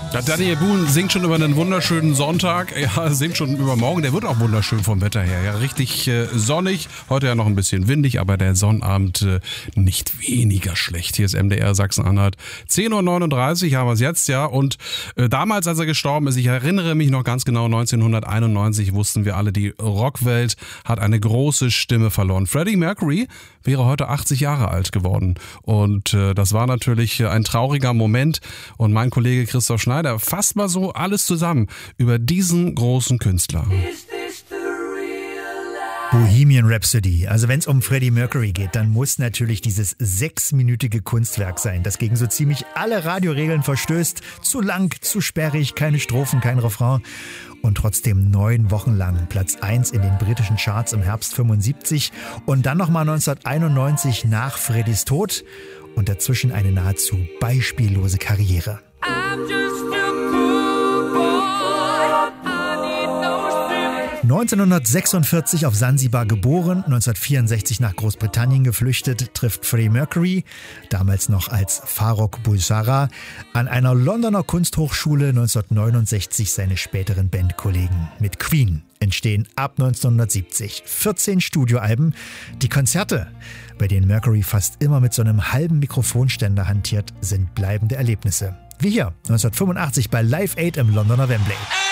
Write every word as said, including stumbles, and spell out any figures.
Ja, Daniel Boone singt schon über einen wunderschönen Sonntag. Ja, singt schon über morgen. Der wird auch wunderschön vom Wetter her. Ja, richtig äh, sonnig. Heute ja noch ein bisschen windig, aber der Sonnabend äh, nicht weniger schlecht. Hier ist M D R Sachsen-Anhalt. zehn Uhr neununddreißig haben wir es jetzt, ja. Und äh, damals, als er gestorben ist, ich erinnere mich noch ganz genau, neunzehnhunderteinundneunzig wussten wir alle, die Rockwelt hat eine große Stimme verloren. Freddie Mercury wäre heute achtzig Jahre alt geworden. Und äh, das war natürlich ein trauriger Moment. Und mein Kollege Christoph Schneider fasst mal so alles zusammen über diesen großen Künstler. Bohemian Rhapsody. Also wenn es um Freddie Mercury geht, dann muss natürlich dieses sechsminütige Kunstwerk sein, das gegen so ziemlich alle Radioregeln verstößt. Zu lang, zu sperrig, keine Strophen, kein Refrain. Und trotzdem neun Wochen lang Platz eins in den britischen Charts im Herbst fünfundsiebzig und dann nochmal neunzehnhunderteinundneunzig nach Freddys Tod und dazwischen eine nahezu beispiellose Karriere. neunzehnhundertsechsundvierzig auf Sansibar geboren, neunzehnhundertvierundsechzig nach Großbritannien geflüchtet, trifft Freddie Mercury, damals noch als Farrokh Bulsara, an einer Londoner Kunsthochschule neunzehnhundertneunundsechzig seine späteren Bandkollegen. Mit Queen entstehen ab neunzehnhundertsiebzig vierzehn Studioalben. Die Konzerte, bei denen Mercury fast immer mit so einem halben Mikrofonständer hantiert, sind bleibende Erlebnisse. Wie hier neunzehnhundertfünfundachtzig bei Live Aid im Londoner Wembley.